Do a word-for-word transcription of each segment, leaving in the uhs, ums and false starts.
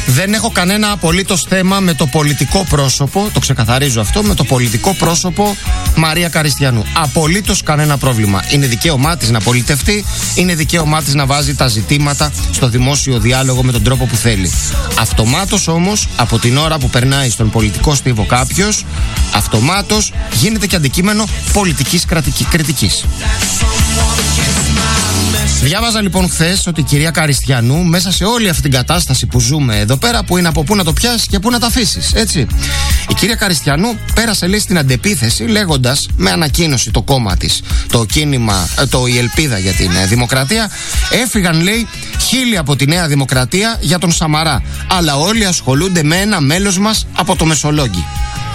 Δεν έχω κανένα απολύτως θέμα με το πολιτικό πρόσωπο, το ξεκαθαρίζω αυτό, με το πολιτικό πρόσωπο Μαρία Καριστιανού. Απολύτως κανένα πρόβλημα. Είναι δικαίωμά της να πολιτευτεί, είναι δικαίωμά της να βάζει τα ζητήματα στο δημόσιο διάλογο με τον τρόπο που θέλει. Αυτομάτως όμως, από την ώρα που περνάει στον πολιτικό στίβο κάποιος, αυτομάτως γίνεται και αντικείμενο πολιτικής κριτικής. Διάβαζα λοιπόν χθες ότι η κυρία Καριστιανού, μέσα σε όλη αυτή την κατάσταση που ζούμε εδώ πέρα, που είναι από πού να το πιάσεις και πού να τα αφήσεις, έτσι, η κυρία Καριστιανού πέρασε, λέει, στην αντεπίθεση, λέγοντας με ανακοίνωση το κόμμα της, το κίνημα, το η Ελπίδα για την Δημοκρατία, έφυγαν, λέει, χίλια από τη Νέα Δημοκρατία για τον Σαμαρά, αλλά όλοι ασχολούνται με ένα μέλος μας από το Μεσολόγγι.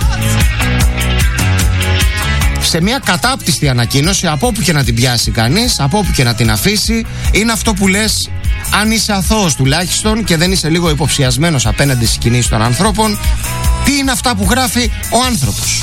Σε μια κατάπτυστη ανακοίνωση, από όπου και να την πιάσει κανείς, από όπου και να την αφήσει, είναι αυτό που λες, αν είσαι αθώος τουλάχιστον και δεν είσαι λίγο υποψιασμένος απέναντι στις κινήσεις των ανθρώπων, τι είναι αυτά που γράφει ο άνθρωπος.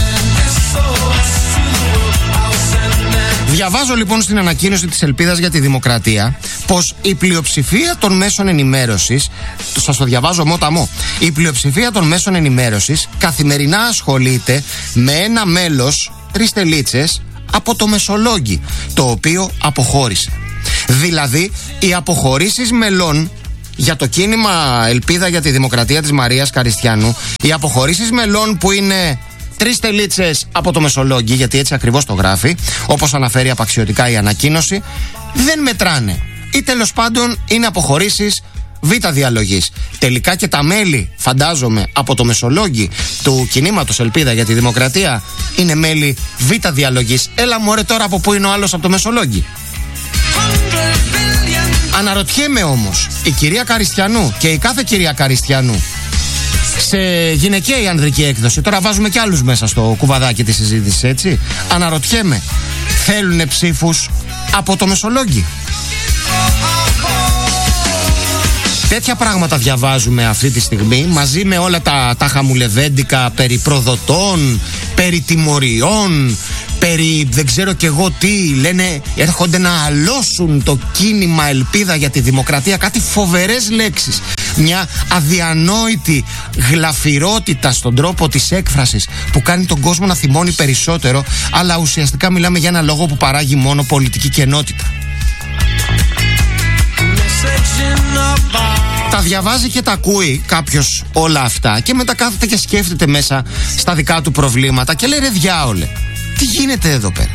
Διαβάζω λοιπόν στην ανακοίνωση της Ελπίδας για τη Δημοκρατία πως η πλειοψηφία των μέσων ενημέρωσης, σας το διαβάζω μόταμό, η πλειοψηφία των μέσων ενημέρωσης καθημερινά ασχολείται με ένα μέλος, τρεις τελίτσες, από το Μεσολόγγι, το οποίο αποχώρησε. Δηλαδή, οι αποχωρήσεις μελών για το κίνημα Ελπίδα για τη Δημοκρατία της Μαρίας Καριστιανού, οι αποχωρήσεις μελών που είναι τρεις τελίτσες από το Μεσολόγγι, γιατί έτσι ακριβώς το γράφει, όπως αναφέρει απαξιωτικά η ανακοίνωση, δεν μετράνε. Ή τέλος πάντων είναι αποχωρήσεις β' διαλογής. Τελικά και τα μέλη, φαντάζομαι, από το Μεσολόγγι του κινήματος Ελπίδα για τη Δημοκρατία είναι μέλη β' διαλογής. Έλα μωρέ τώρα, από πού είναι ο άλλος από το Μεσολόγγι. Αναρωτιέμαι όμως, η κυρία Καριστιανού και η κάθε κυρία Καριστιανού σε γυναικεία ή ανδρική έκδοση, τώρα βάζουμε κι άλλους μέσα στο κουβαδάκι της συζήτησης, έτσι, αναρωτιέμαι, θέλουνε ψήφους από το Μεσολόγγι? Τέτοια πράγματα διαβάζουμε αυτή τη στιγμή, μαζί με όλα τα, τα χαμουλεβέντικα περί προδοτών, περί τιμωριών, περί δεν ξέρω κι εγώ τι, λένε, έρχονται να αλώσουν το κίνημα Ελπίδα για τη Δημοκρατία, κάτι φοβερές λέξεις, μια αδιανόητη γλαφυρότητα στον τρόπο της έκφρασης που κάνει τον κόσμο να θυμώνει περισσότερο, αλλά ουσιαστικά μιλάμε για ένα λόγο που παράγει μόνο πολιτική κενότητα. Τα διαβάζει και τα ακούει κάποιος όλα αυτά και μετά κάθεται και σκέφτεται μέσα στα δικά του προβλήματα και λέει, ρε διάολε, τι γίνεται εδώ πέρα?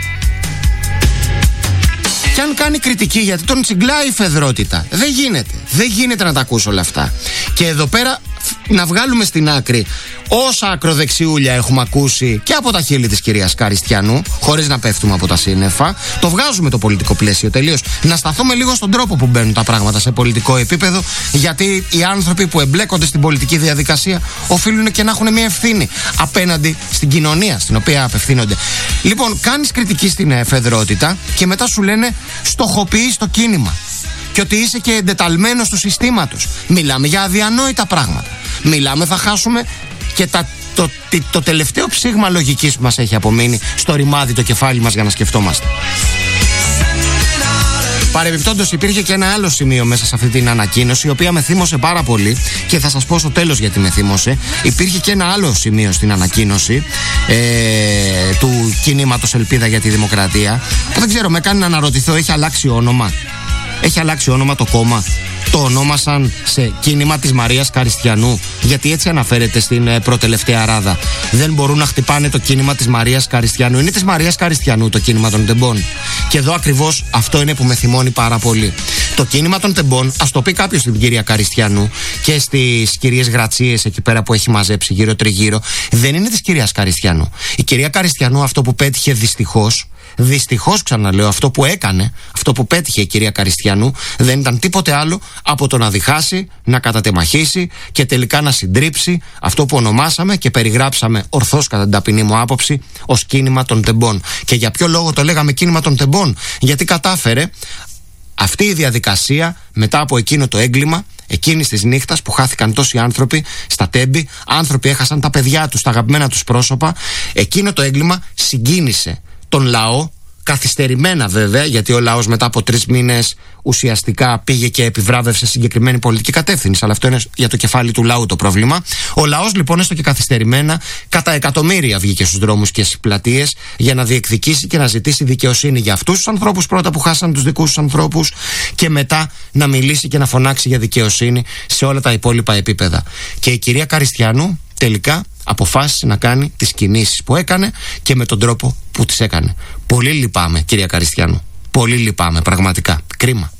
Και αν κάνει κριτική, γιατί τον τσιγκλάει η φεδρότητα, δεν γίνεται, δεν γίνεται να τα ακούς όλα αυτά. Και εδώ πέρα να βγάλουμε στην άκρη όσα ακροδεξιούλια έχουμε ακούσει και από τα χείλη της κυρίας Καριστιανού, χωρίς να πέφτουμε από τα σύννεφα, το βγάζουμε το πολιτικό πλαίσιο τελείως. Να σταθούμε λίγο στον τρόπο που μπαίνουν τα πράγματα σε πολιτικό επίπεδο, γιατί οι άνθρωποι που εμπλέκονται στην πολιτική διαδικασία οφείλουν και να έχουν μια ευθύνη απέναντι στην κοινωνία στην οποία απευθύνονται. Λοιπόν, κάνεις κριτική στην εφεδρότητα και μετά σου λένε στοχοποιείς το κίνημα και ότι είσαι και εντεταλμένος του συστήματος. Μιλάμε για αδιανόητα πράγματα. Μιλάμε, θα χάσουμε και τα, το, το, το τελευταίο ψήγμα λογικής που μας έχει απομείνει στο ρημάδι το κεφάλι μας για να σκεφτόμαστε. Παρεμπιπτόντως, υπήρχε και ένα άλλο σημείο μέσα σε αυτή την ανακοίνωση, η οποία με θύμωσε πάρα πολύ και θα σας πω στο τέλος γιατί με θύμωσε. Υπήρχε και ένα άλλο σημείο στην ανακοίνωση ε, του κινήματος Ελπίδα για τη Δημοκρατία, που δεν ξέρω, με κάνει να αναρωτηθώ, έχει αλλάξει όνομα. Έχει αλλάξει όνομα το κόμμα. Το ονόμασαν σε κίνημα της Μαρίας Καριστιανού, γιατί έτσι αναφέρεται στην ε, προτελευταία ράδα. Δεν μπορούν να χτυπάνε το κίνημα της Μαρίας Καριστιανού. Είναι της Μαρίας Καριστιανού το κίνημα των τεμπών. Και εδώ ακριβώς αυτό είναι που με θυμώνει πάρα πολύ. Το κίνημα των τεμπών, ας το πει κάποιος στην κυρία Καριστιανού και στις κυρίες Γρατσίες εκεί πέρα που έχει μαζέψει γύρω τριγύρω, δεν είναι της κυρίας Καριστιανού. Η κυρία Καριστιανού αυτό που πέτυχε δυστυχώς, δυστυχώς ξαναλέω, αυτό που έκανε, αυτό που πέτυχε η κυρία Καριστιανού δεν ήταν τίποτε άλλο από το να διχάσει, να κατατεμαχίσει και τελικά να συντρίψει αυτό που ονομάσαμε και περιγράψαμε ορθώς κατά την ταπεινή μου άποψη ως κίνημα των τεμπών. Και για ποιο λόγο το λέγαμε κίνημα των τεμπών? Γιατί κατάφερε αυτή η διαδικασία μετά από εκείνο το έγκλημα, εκείνης της νύχτας που χάθηκαν τόσοι άνθρωποι στα τέμπη, άνθρωποι έχασαν τα παιδιά τους, τα αγαπημένα τους πρόσωπα, εκείνο το έγκλημα συγκίνησε τον λαό, καθυστερημένα βέβαια, γιατί ο λαός μετά από τρεις μήνες ουσιαστικά πήγε και επιβράβευσε συγκεκριμένη πολιτική κατεύθυνση. Αλλά αυτό είναι για το κεφάλι του λαού το πρόβλημα. Ο λαός λοιπόν, έστω και καθυστερημένα, κατά εκατομμύρια βγήκε στους δρόμους και στις πλατείες για να διεκδικήσει και να ζητήσει δικαιοσύνη για αυτούς τους ανθρώπους πρώτα που χάσαν τους δικούς τους ανθρώπους, και μετά να μιλήσει και να φωνάξει για δικαιοσύνη σε όλα τα υπόλοιπα επίπεδα. Και η κυρία Καριστιανού τελικά αποφάσισε να κάνει τις κινήσεις που έκανε και με τον τρόπο που τις έκανε. Πολύ λυπάμαι, κυρία Καριστιανού. Πολύ λυπάμαι, πραγματικά. Κρίμα.